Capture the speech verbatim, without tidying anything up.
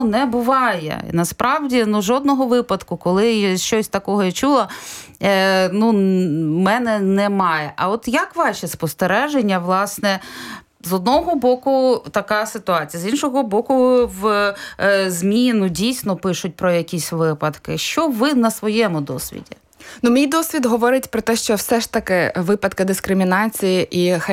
не буває. Насправді, ну, жодного випадку, коли я щось такого я чула, е, ну, мене немає. А от як ваші спостереження, власне, з одного боку така ситуація, з іншого боку в е, ЗМІ, ну, дійсно пишуть про якісь випадки. Що ви на своєму досвіді? Ну, мій досвід говорить про те, що все ж таки випадки дискримінації і